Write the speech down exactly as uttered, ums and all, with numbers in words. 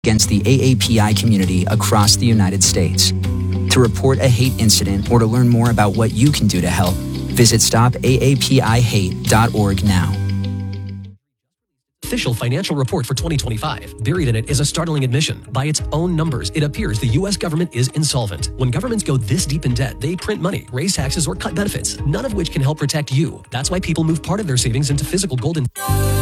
against the A A P I community across the United States. To report a hate incident or to learn more about what you can do to help, visit stop A A P I hate dot org now. Official financial report for twenty twenty-five. Buried in it is a startling admission. By its own numbers, it appears the U S government is insolvent. When governments go this deep in debt, they print money, raise taxes, or cut benefits, none of which can help protect you. That's why people move part of their savings into physical gold and